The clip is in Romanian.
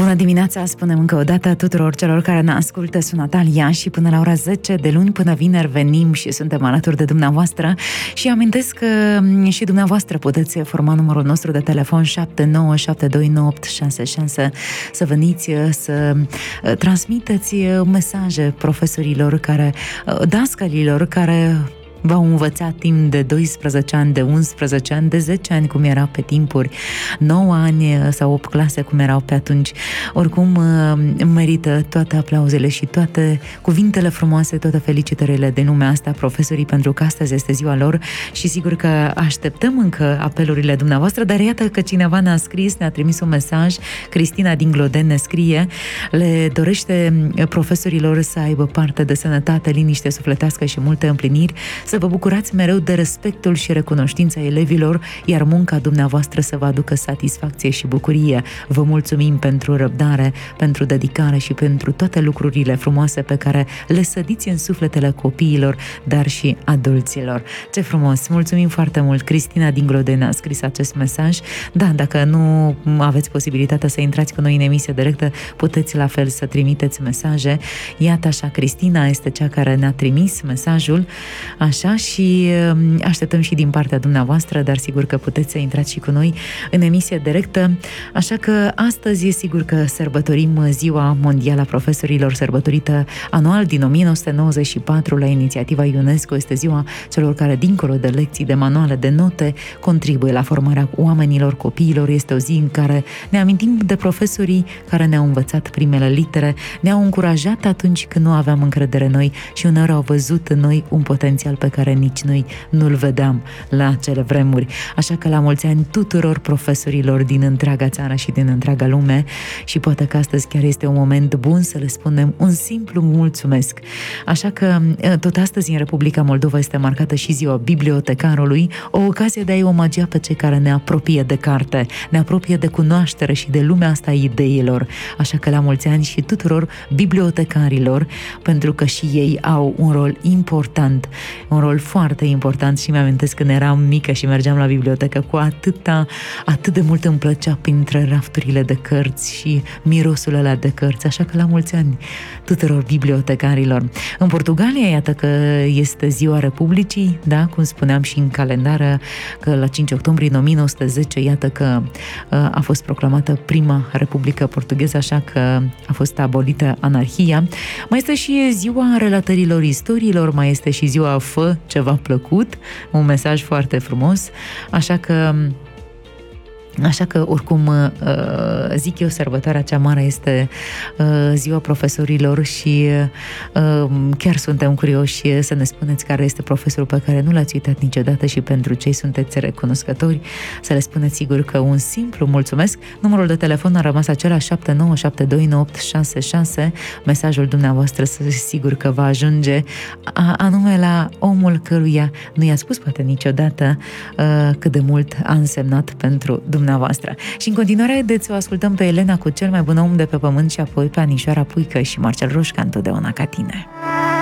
Bună dimineața, spunem încă o dată tuturor celor care ne ascultă. Sunt Natalia și până la ora 10 de luni până vineri venim și suntem alături de dumneavoastră și amintesc că și dumneavoastră puteți forma numărul nostru de telefon 79729866 să veniți să transmiteți mesaje profesorilor dascălilor care v-au învățat timp de 12 ani, de 11 ani, de 10 ani, cum era pe timpuri, 9 ani sau 8 clase, cum erau pe atunci. Oricum, merită toate aplauzele și toate cuvintele frumoase, toate felicitările din lumea asta, profesorii, pentru că astăzi este ziua lor și sigur că așteptăm încă apelurile dumneavoastră, dar iată că cineva ne-a scris, ne-a trimis un mesaj. Cristina din Gloden ne scrie, le dorește profesorilor să aibă parte de sănătate, liniște sufletească și multe împliniri, să vă bucurați mereu de respectul și recunoștința elevilor, iar munca dumneavoastră să vă aducă satisfacție și bucurie. Vă mulțumim pentru răbdare, pentru dedicare și pentru toate lucrurile frumoase pe care le sădiți în sufletele copiilor, dar și adulților. Ce frumos! Mulțumim foarte mult! Cristina din Gloden a scris acest mesaj. Da, dacă nu aveți posibilitatea să intrați cu noi în emisie directă, puteți la fel să trimiteți mesaje. Iată așa, Cristina este cea care ne-a trimis mesajul. Așa, și așteptăm și din partea dumneavoastră, dar sigur că puteți să intrați și cu noi în emisie directă. Așa că astăzi e sigur că sărbătorim Ziua Mondială a Profesorilor, sărbătorită anual din 1994 la inițiativa UNESCO. Este ziua celor care, dincolo de lecții, de manuale, de note, contribuie la formarea oamenilor, copiilor. Este o zi în care ne amintim de profesorii care ne-au învățat primele litere, ne-au încurajat atunci când nu aveam încredere în noi și uneori au văzut în noi un potențial pe care nici noi nu-l vedeam la acele vremuri. Așa că la mulți ani tuturor profesorilor din întreaga țară și din întreaga lume și poate că astăzi chiar este un moment bun să le spunem un simplu mulțumesc. Așa că tot astăzi în Republica Moldova este marcată și ziua bibliotecarului, o ocazie de a-i omagia pe cei care ne apropie de carte, ne apropie de cunoaștere și de lumea asta a ideilor. Așa că la mulți ani și tuturor bibliotecarilor, pentru că și ei au un rol important, un rol foarte important și mi-amintesc când eram mică și mergeam la bibliotecă cu atât de mult îmi plăcea printre rafturile de cărți și mirosul ăla de cărți, așa că la mulți ani tuturor bibliotecarilor. În Portugalia, iată că este ziua Republicii, da, cum spuneam și în calendar, că la 5 octombrie 1910, iată că a fost proclamată prima Republică Portugheză, așa că a fost abolită anarhia. Mai este și ziua relatărilor istoriilor, mai este și ziua Fă ce v-a plăcut, un mesaj foarte frumos, așa că oricum zic eu, sărbătoarea cea mare este ziua profesorilor și chiar suntem curioși să ne spuneți care este profesorul pe care nu l-ați uitat niciodată și pentru cei sunteți recunoscători, să le spuneți sigur că un simplu mulțumesc. Numărul de telefon a rămas acela 79729866. Mesajul dumneavoastră sigur că va ajunge anume la omul căruia nu i-a spus poate niciodată cât de mult a însemnat pentru dumneavoastră. Și în continuare, haideți să o ascultăm pe Elena cu Cel mai bun om de pe pământ și apoi pe Anișoara Puică și Marcel Roșca, Întotdeauna ca tine.